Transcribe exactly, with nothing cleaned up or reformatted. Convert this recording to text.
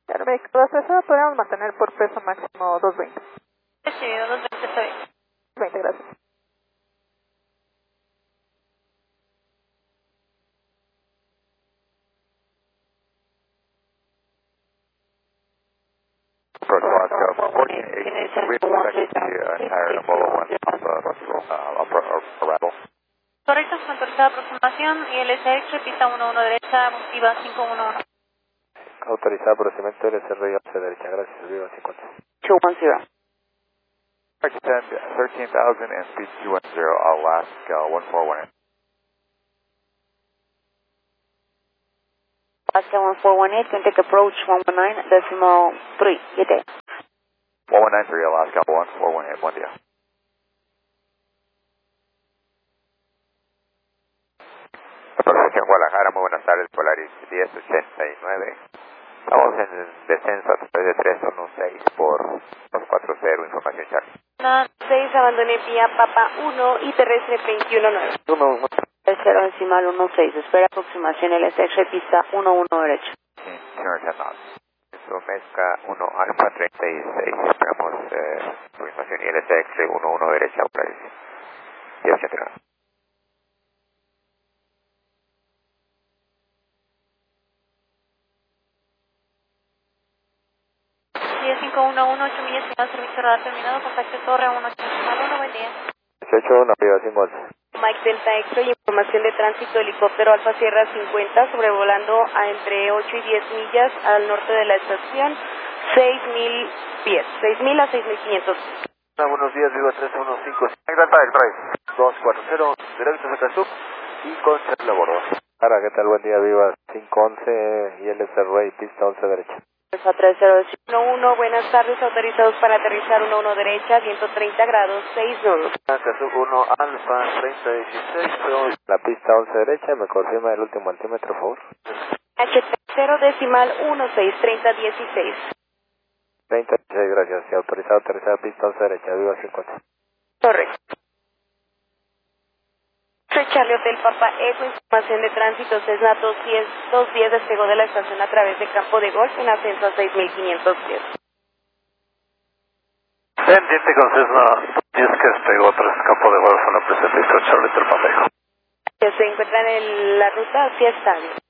Perfecto, entonces eso podemos mantener por peso máximo doscientos veinte. Recibido doscientos veinte, está bien. veinte, gracias. First Alaska forty-eight, we expect the entire Apollo one uh, uh, arrival. Correcto, autorizada aproximación y el S X, pista uno uno derecha, Viva cinco uno uno. Autorizado procedimiento L S R once derecha, gracias, Viva cincuenta. two one zero. Extend thirteen thousand and speed two one zero, Alaska one four one eight. Alaska one four one eight, can take approach one one nine, decimal three, get there. one one nine three, Alaska one four one eight, buen día. Aproximación Guadalajara, muy buenas tardes, Polaris diez ochenta y nueve. Estamos en descenso a través de tres uno seis por dos cuatro cero, información Charlie. seis, abandone vía Papa uno y terrestre veintiuno nueve. cero decimal uno seis, espera aproximación L S X, pista uno uno derecha. two hundred ten knots. Eso mezcla uno alfa treinta y seis, esperamos eh, información I L S X uno uno derecha, Polaris diez ochenta y nueve. diez cinco uno uno, ocho millas, final, servicio radar terminado, contacto torre uno ocho uno, buen día. dieciocho uno, arriba cinco once. Mike Delta Extra y información de tránsito, helicóptero Alfa Sierra cincuenta, sobrevolando a entre ocho y diez millas al norte de la estación, seis mil pies, seis mil a seis mil quinientos. Buenos días, Viva tres uno cinco. Delta Extra, dos cuatro cero, directo hacia Sur y con Charlie a bordo. Cara, ¿qué tal? Buen día, Viva cinco once y L S R pista once derecha. Alfa tres cero uno uno, buenas tardes, autorizados para aterrizar uno uno derecha, ciento treinta grados, seis nudos. Casub uno Alfa treinta dieciséis, la pista once derecha, me confirma el último altímetro, por favor. H cero decimal uno seis, treinta dieciséis. treinta dieciséis, gracias. Y autorizado aterrizar pista once derecha, Viva cincuenta. Correcto. Soy Charlie Hotel Papa Eco, información de tránsito, Cessna dos diez despegó de la estación a través de campo de golf en ascenso a seis mil quinientos pies. Pendiente con Cessna diez que despegó tras campo de golf en la presente Charlie Hotel Papa Eco. Se encuentran en la ruta hacia estadio.